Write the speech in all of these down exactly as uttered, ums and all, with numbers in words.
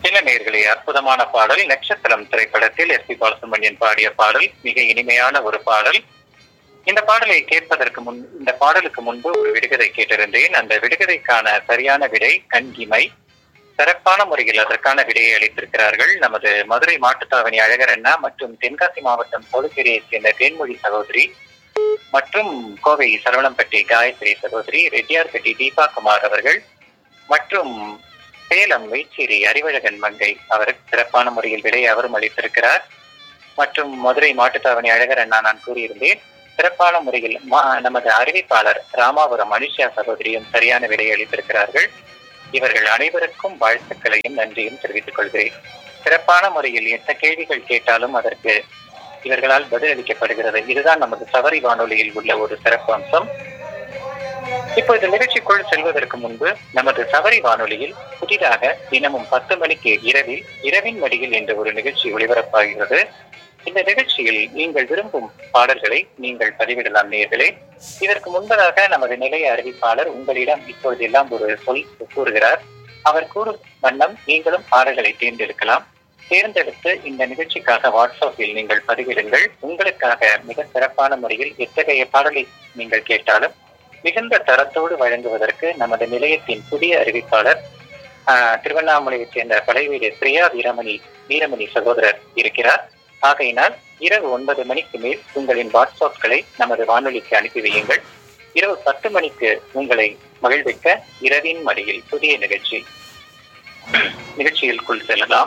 சில நேர்களே, அற்புதமான பாடல். நட்சத்திரம் திரைப்படத்தில் எஸ் பி பாலசுப்ரமணியன் பாடிய பாடல். மிக இனிமையான ஒரு பாடல். இந்த பாடலை கேட்பதற்கு முன் இந்த பாடலுக்கு முன்பு ஒரு விடுகதை கேட்டிருந்தேன். அந்த விடுகதைக்கான சரியான விடை கண்கிமை. சிறப்பான முறையில் அதற்கான விடையை அளித்திருக்கிறார்கள் நமது மதுரை மாட்டுத்தாவணி அழகர் அண்ணா மற்றும் தென்காசி மாவட்டம் சோழகிரியை சேர்ந்த தேன்மொழி சகோதரி மற்றும் கோவை சரவணம்பட்டி காயத்ரி சகோதரி, ரெட்டியார்பட்டி தீபா குமார் அவர்கள் மற்றும் சேலம் வைச்சேரி அறிவழகன் மங்கை அவர் சிறப்பான முறையில் விடை அவரும் அளித்திருக்கிறார். மற்றும் மதுரை மாட்டுத்தாவணி அழகர் அண்ணா நான் கூறியிருந்தேன். சிறப்பான முறையில் நமது அறிவிப்பாளர் ராமாபுரம் அனுஷா சகோதரியும் சரியான விடை அளித்திருக்கிறார்கள். இவர்கள் அனைவருக்கும் வாழ்த்துக்களையும் நன்றியும் தெரிவித்துக் கொள்கிறேன். சிறப்பான முறையில் எந்த கேள்விகள் கேட்டாலும் அதற்கு இவர்களால் பதிலளிக்கப்படுகிறது. இதுதான் நமது சபரி வானொலியில் உள்ள ஒரு சிறப்பு அம்சம். இப்பொழுது நிகழ்ச்சிக்குள் செல்வதற்கு முன்பு நமது சபரி வானொலியில் புதிதாக தினமும் பத்து மணிக்கு இரவில் இரவின் மடியில் என்ற ஒரு நிகழ்ச்சி ஒளிபரப்பாகிறது. இந்த நிகழ்ச்சியில் நீங்கள் விரும்பும் பாடல்களை நீங்கள் பதிவிடலாம் நேயர்களே. இதற்கு முன்பதாக நமது நிலைய அறிவிப்பாளர் உங்களிடம் இப்பொழுதெல்லாம் ஒரு சொல் கூறுகிறார். அவர் கூறும் வண்ணம் நீங்களும் பாடல்களை தேர்ந்தெடுக்கலாம். தேர்ந்தெடுத்து இந்த நிகழ்ச்சிக்காக வாட்ஸ்அப்பில் நீங்கள் பதிவிடுங்கள். உங்களுக்காக மிக சிறப்பான முறையில் எத்தகைய பாடலை நீங்கள் கேட்டாலும் மிகுந்த தரத்தோடு வழங்குவதற்கு நமது நிலையத்தின் புதிய அறிவிப்பாளர் ஆஹ் திருவண்ணாமலையைச் சேர்ந்த படைவீடு பிரியா வீரமணி வீரமணி சகோதரர் இருக்கிறார். ஆகையினால் இரவு ஒன்பது மணிக்கு மேல் உங்களின் வாட்ஸ்அப்களை நமது வானொலிக்கு அனுப்பி வையுங்கள். இரவு பத்து மணிக்கு உங்களை மகிழ்விக்க இரவின் மடியில் புதிய நிகழ்ச்சி நிகழ்ச்சியிற்குள் செல்லலாம்.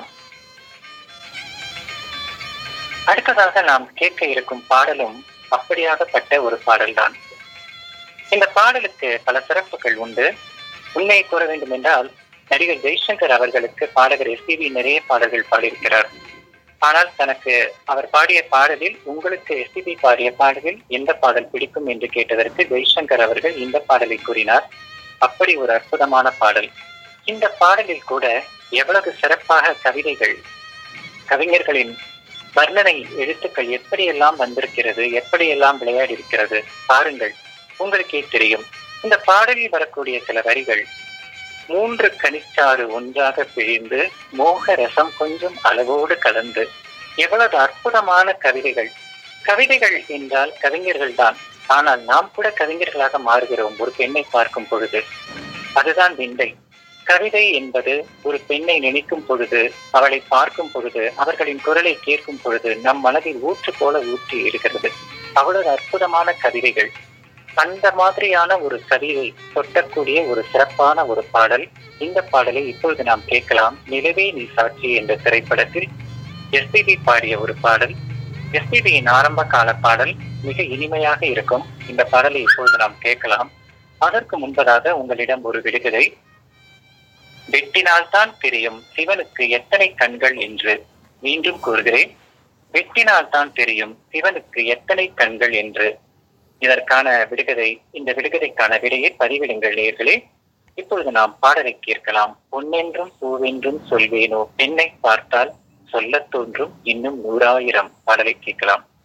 அடுத்ததாக நாம் கேட்க இருக்கும் பாடலும் அப்படியாகப்பட்ட ஒரு பாடல்தான். இந்த பாடலுக்கு பல சிறப்புகள் உண்டு. உண்மையை கூற வேண்டும் என்றால் நடிகர் ஜெய்சங்கர் அவர்களுக்கு பாடகர் எஸ் பி பி நிறைய பாடல்கள் பாடியிருக்கிறார். ஆனால் தனக்கு அவர் பாடிய பாடலில் உங்களுக்கு எஸ் பி பி பாடிய பாடலில் எந்த பாடல் பிடிக்கும் என்று கேட்டதற்கு ஜெய்சங்கர் அவர்கள் இந்த பாடலை கூறினார். அப்படி ஒரு அற்புதமான பாடல். இந்த பாடலில் கூட எவ்வளவு சிறப்பாக கவிதைகள், கவிஞர்களின் வர்ணனை எழுத்துக்கள் எப்படியெல்லாம் வந்திருக்கிறது, எப்படியெல்லாம் விளையாடி இருக்கிறது பாருங்கள், உங்களுக்கே தெரியும். இந்த பாடலில் வரக்கூடிய சில வரிகள், மூன்று கனிச்சாறு ஒன்றாக பிழிந்து மோக ரசம் கொஞ்சம் அளவோடு கலந்து, எவ்வளவு அற்புதமான கவிதைகள். கவிதைகள் என்றால் கவிஞர்கள் தான். ஆனால் நாம் கூட கவிஞர்களாக மாறுகிறோம் ஒரு பெண்ணை பார்க்கும் பொழுது. அதுதான் விந்தை. கவிதை என்பது ஒரு பெண்ணை நினைக்கும் பொழுது, அவளை பார்க்கும் பொழுது, அவர்களின் குரலை கேட்கும் பொழுது நம் மனதில் ஊற்று போல ஊற்றி இருக்கிறது. அவ்வளவு அற்புதமான கவிதைகள். அந்த மாதிரியான ஒரு கவிதை தொட்டக்கூடிய ஒரு சிறப்பான ஒரு பாடல். இந்த பாடலை இப்பொழுது நாம் கேட்கலாம். நிலவே நீ சாட்சி என்ற திரைப்படத்தில் எஸ் பி பி பாடிய ஒரு பாடல். எஸ் பி பியின் ஆரம்ப கால பாடல் மிக இனிமையாக இருக்கும். இந்த பாடலை இப்பொழுது நாம் கேட்கலாம். அதற்கு முன்பதாக உங்களிடம் ஒரு விடுகதை. வெட்டினால்தான் தெரியும் சிவனுக்கு எத்தனை கண்கள் என்று. மீண்டும் கூறுகிறேன், வெட்டினால்தான் தெரியும் சிவனுக்கு எத்தனை கண்கள் என்று. இதற்கான விடுகதை, இந்த விடுகதைக்கான விடையை பதிவிடுங்கள் நேயர்களே. இப்பொழுது நாம் பாடலை கேட்கலாம். பொன்னென்றும் பூவென்றும் சொல்வேனோ, பெண்ணை பார்த்தால் சொல்ல தோன்றும் இன்னும் நூறாயிரம். பாடலை கேட்கலாம்.